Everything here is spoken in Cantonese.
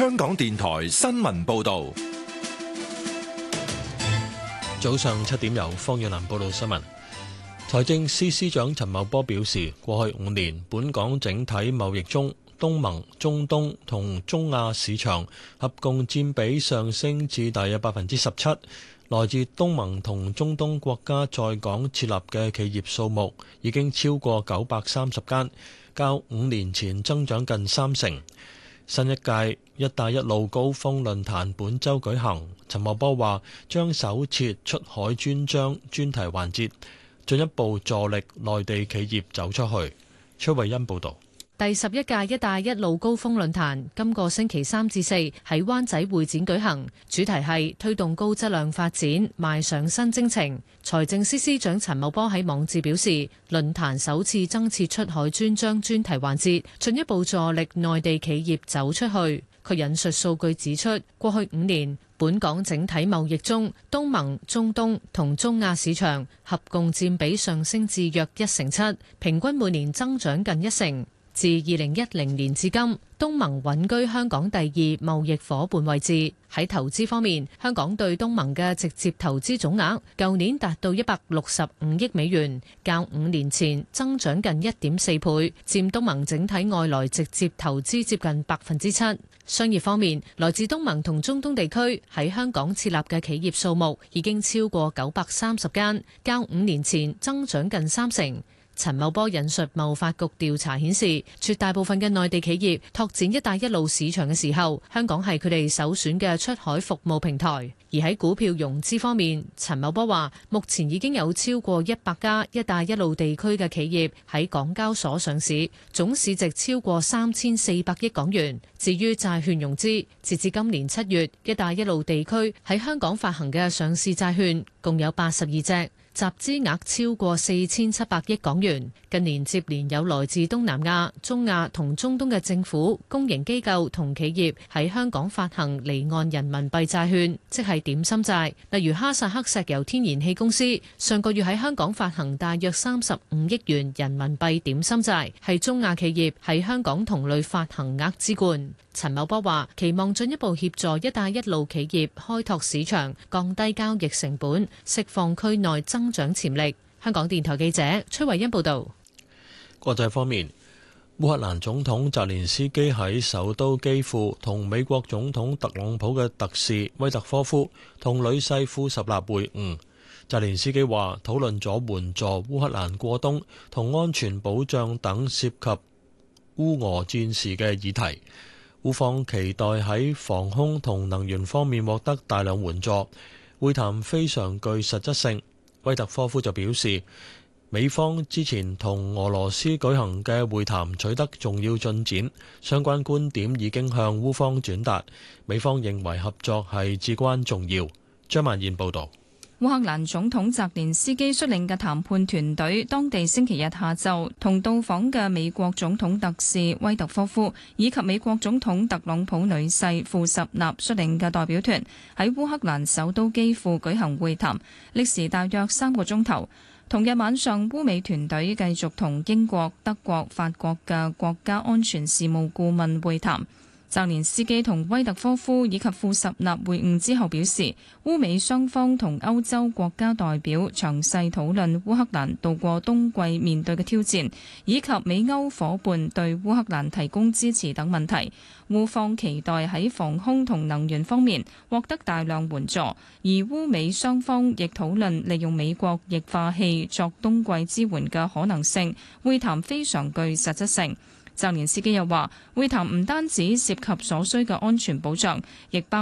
香港電台新聞報道。 早上7點由方遠南報道新聞。財政司司長陳茂波表示，過去5年本港整體貿易中，東盟、中東同中亞市場合共佔比上升至大約17%。來自東盟同中東國家在港設立嘅企業數目已經超過930間，較5年前增長近30%。新一屆「一帶一路」高峰論壇本週舉行，陳茂波話將首設出海專章專題環節，進一步助力內地企業走出去。崔慧欣報導。 第11屆「一帶一路」高峰論壇今個星期3至4喺灣仔會展舉行，主題係推動高質量發展，邁上新征程。財政司司長陳茂波喺網誌表示，論壇首次增設出海專章專題環節，進一步助力內地企業走出去。佢引述數據指出，過去5年本港整體貿易中，東盟、中東同中亞市場合共佔比上升至約7%，平均每年增長近1%。自2010年至今，東盟穩居香港第2貿易夥伴位置。喺投資方面，香港對東盟嘅直接投資總額舊年達到165億美元，較5年前增長近1.4倍，佔東盟整體外來直接投資接近7%。商業方面，來自東盟同中東地區喺香港設立嘅企業數目已經超過930間，較5年前增長近30%。陳茂波引述貿發局調查顯示，絕大部分嘅內地企業拓展一帶一路市場嘅時候，香港係佢哋首選嘅出海服務平台。而喺股票融資方面，陳茂波話，目前已經有超過100家一帶一路地區嘅企業喺港交所上市，總市值超過3400億港元。至於債券融資，截至今年7月，一帶一路地區喺香港發行嘅上市債券共有82隻。集資額超過4700億港元。近年接連有來自東南亞、中亞同中東嘅政府、公營機構同企業喺香港發行離岸人民幣債券，即係點心債。例如哈薩克石油天然氣公司上個月喺香港發行大約35億元人民幣點心債，係中亞企業喺香港同類發行額之冠。陳茂波話：期望進一步協助一帶一路企業開拓市場，降低交易成本，釋放區內增長潛力。香港電台記者崔慧欣報道。 國際方面，烏克蘭總統澤連斯基喺首都基輔同美國總統特朗普嘅特使威特科夫同女婿庫什納會晤。澤連斯基話討論咗援助烏克蘭過冬同安全保障等涉及烏俄戰事嘅議題。烏方期待喺防空同能源方面獲得大量援助，會談非常具實質性。威特科夫就表示，美方之前同俄羅斯舉行嘅會談取得重要進展，相關觀點已經向烏方轉達，美方認為合作係至關重要。張曼燕報導。 烏克蘭總統澤連斯基率領嘅談判團隊，當地星期日下晝同到訪嘅美國總統特使威特科夫以及美國總統特朗普女婿庫什納率領嘅代表團喺烏克蘭首都基輔舉行會談，歷時大約3個鐘頭。同日晚上，烏美團隊繼續同英國、德國、法國嘅國家安全事務顧問會談。澤連斯基同威特科夫以及庫什納會晤之後表示，烏美雙方同歐洲國家代表詳細討論烏克蘭度過冬季面對嘅挑戰，以及美歐夥伴對烏克蘭提供支持等問題。烏方期待喺防空同能源方面獲得大量援助，而烏美雙方亦討論利用美國液化氣作冬季支援嘅可能性。會談非常具實質性。澤連斯基又話，會談唔單止涉及所需嘅安全保障，亦包